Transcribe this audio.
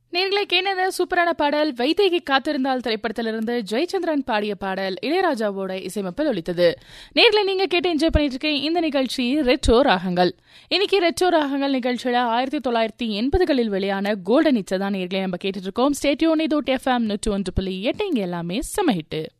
நேர்களை கேனத சூப்பரான பாடல் வைதேகி காத்திருந்தால் திரைப்படத்திலிருந்து ஜெயச்சந்திரன் பாடிய பாடல் இளையராஜாவோட இசையமைப்பில் ஒலித்தது. நேர்களை நீங்க கேட்டு என்ஜாய் பண்ணிட்டு இருக்கேன். இந்த நிகழ்ச்சி ரெட்ரோ ராகங்கள். இன்னைக்கு ரெட்ரோ ராகங்கள் நிகழ்ச்சியில 1980களில் வெளியான கோல்டன் இச்சை தான் நேர்களை நம்ம கேட்டுட்டு இருக்கோம். ஸ்டேடியோன் இதோ FM 101.8 இங்க எல்லாமே செம ஹிட்.